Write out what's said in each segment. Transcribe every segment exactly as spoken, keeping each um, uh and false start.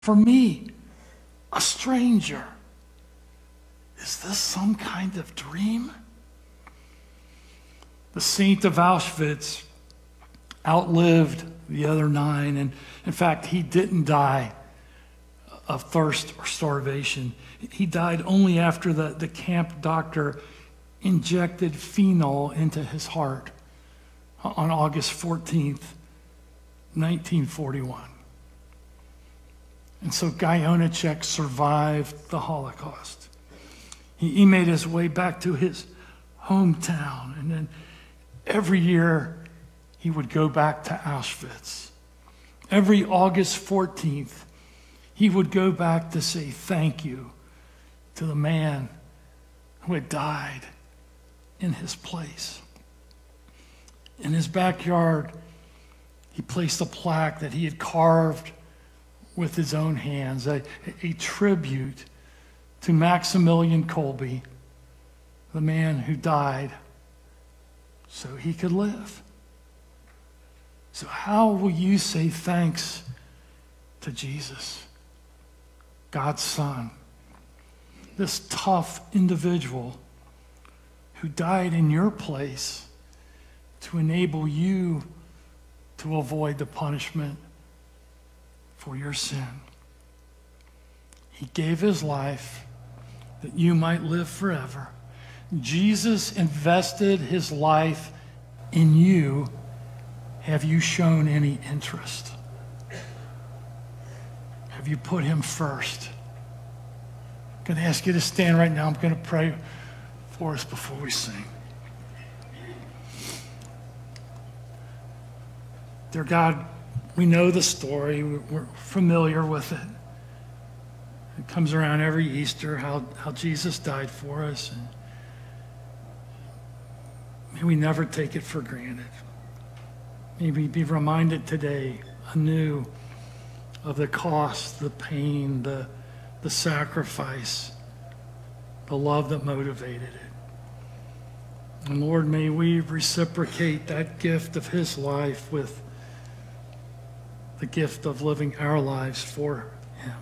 For me, a stranger. Is this some kind of dream? The saint of Auschwitz outlived the other nine, and in fact, he didn't die of thirst or starvation. He died only after the, the camp doctor injected phenol into his heart on August fourteenth, nineteen forty-one. And so Guy Onachek survived the Holocaust. He, he made his way back to his hometown, and then every year he would go back to Auschwitz. Every August fourteenth, he would go back to say thank you to the man who had died in his place. In his backyard, he placed a plaque that he had carved with his own hands, a, a tribute to Maximilian Kolbe, the man who died so he could live. So how will you say thanks to Jesus, God's Son, this tough individual who died in your place to enable you to avoid the punishment for your sin? He gave his life that you might live forever. Jesus invested his life in you. Have you shown any interest? Have you put him first? I'm going to ask you to stand right now. I'm going to pray for us before we sing. Dear God, we know the story. We're familiar with it. It comes around every Easter, how, how Jesus died for us. And may we never take it for granted. May we be reminded today anew of the cost, the pain, the, the sacrifice, the love that motivated it. And Lord, may we reciprocate that gift of his life with the gift of living our lives for him.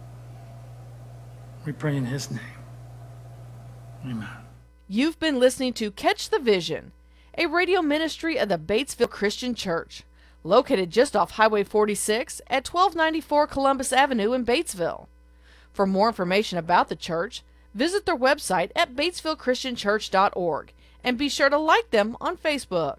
We pray in his name. Amen. You've been listening to Catch the Vision, a radio ministry of the Batesville Christian Church, located just off Highway forty-six at twelve ninety-four Columbus Avenue in Batesville. For more information about the church, visit their website at batesville christian church dot org and be sure to like them on Facebook.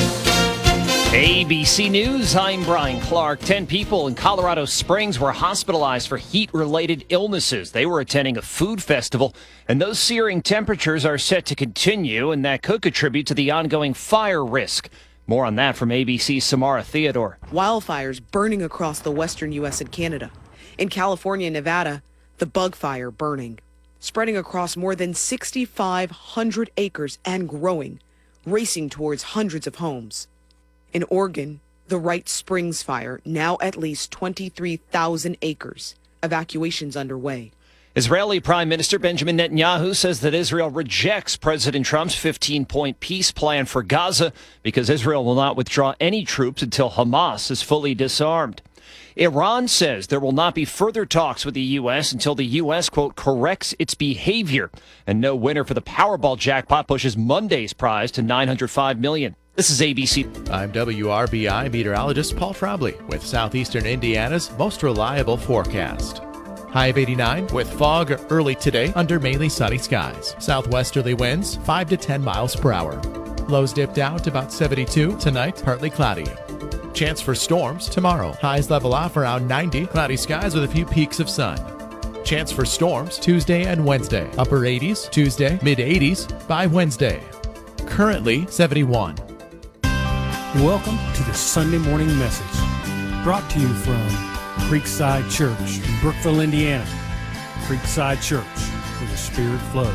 A B C News, I'm Brian Clark. Ten people in Colorado Springs were hospitalized for heat-related illnesses. They were attending a food festival, and those searing temperatures are set to continue, and that could contribute to the ongoing fire risk. More on that from A B C's Samara Theodore. Wildfires burning across the western U S and Canada. In California and Nevada, the bug fire burning, spreading across more than six thousand five hundred acres and growing, racing towards hundreds of homes. In Oregon, the Wright Springs fire, now at least twenty-three thousand acres. Evacuations underway. Israeli Prime Minister Benjamin Netanyahu says that Israel rejects President Trump's fifteen-point peace plan for Gaza because Israel will not withdraw any troops until Hamas is fully disarmed. Iran says there will not be further talks with the U S until the U S, quote, corrects its behavior. And no winner for the Powerball jackpot pushes Monday's prize to nine hundred five million dollars. This is A B C. I'm W R B I meteorologist Paul Trombley with Southeastern Indiana's most reliable forecast. High of eighty-nine with fog early today under mainly sunny skies. Southwesterly winds five to ten miles per hour. Lows dip down to about seventy-two. Tonight, partly cloudy. Chance for storms tomorrow. Highs level off around ninety. Cloudy skies with a few peaks of sun. Chance for storms Tuesday and Wednesday. Upper eighties Tuesday, mid eighties by Wednesday. Currently seventy-one. Welcome to the Sunday morning message, brought to you from Creekside Church in Brookville, Indiana. Creekside Church, where the Spirit flows.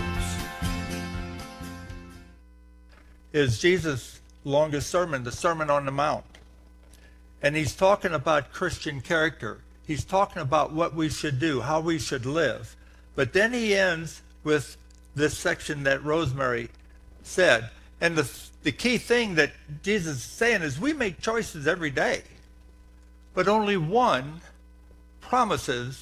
Is Jesus' longest sermon, the Sermon on the Mount. And he's talking about Christian character. He's talking about what we should do, how we should live. But then he ends with this section that Rosemary said. And the, the key thing that Jesus is saying is we make choices every day, but only one promises